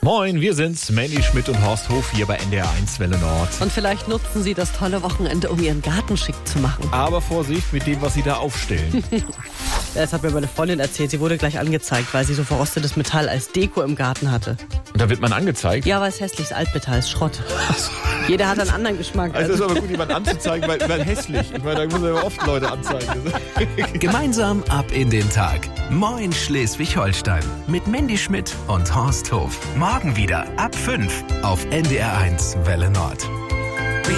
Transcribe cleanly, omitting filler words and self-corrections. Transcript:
Moin, wir sind's, Mandy Schmidt und Horst Hof hier bei NDR 1 Welle Nord. Und vielleicht nutzen Sie das tolle Wochenende, um Ihren Garten schick zu machen. Aber Vorsicht mit dem, was Sie da aufstellen. Das hat mir meine Freundin erzählt. Sie wurde gleich angezeigt, weil sie so verrostetes Metall als Deko im Garten hatte. Und da wird man angezeigt? Ja, weil es hässlich ist. Altmetall ist Schrott. Jeder hat einen anderen Geschmack. Also es ist aber gut, jemanden anzuzeigen, weil hässlich. Ich meine, da muss man ja oft Leute anzeigen. Gemeinsam ab in den Tag. Moin Schleswig-Holstein. Mit Mandy Schmidt und Horst Hof. Morgen wieder ab 5 auf NDR 1 Welle Nord.